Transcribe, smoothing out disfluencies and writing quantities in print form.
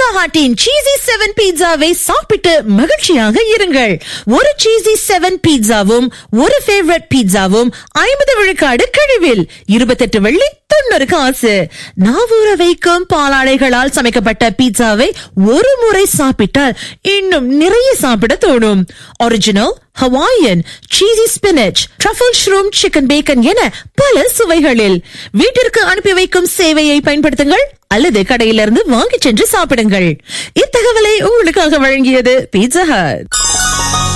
Pizza ஹட்டின் சீசி 7 பீட்சாவை சாப்பிட்டு மகிழ்ச்சியாக இருங்கள். ஒரு சீசி 7 பீட்சாவும் ஒரு ஃபேவரட் பீட்சாவும் 50 விழுக்காடு கழிவில் 28 வெள்ளி 90 காசு. நாவூர வைக்கும் பாலாடைகளால் சமைக்கப்பட்ட பீட்சாவை ஒரு முறை சாப்பிட்டால் இன்னும் நிறைய சாப்பிட தோணும். Original, Hawaiian, சீசி spinach, truffle shroom, chicken bacon என பல சுவைகளில். வீட்டிற்கு அனுப்பி வைக்கும் சேவையை பயன்படுத்துங்கள் அல்லது கடையிலிருந்து வாங்கி சென்று சாப்பிடுங்கள். இத்தகவலை உங்களுக்காக வழங்கியது பீட்சா ஹட்.